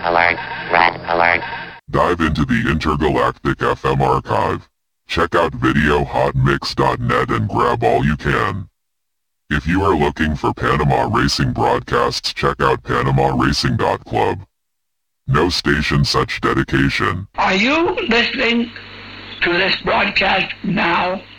alert, red alert. Dive into the Intergalactic FM archive. Check out videohotmix.net and grab all you can. If you are looking for Panama Racing broadcasts, check out PanamaRacing.club. No station such dedication. Are you listening to this broadcast now?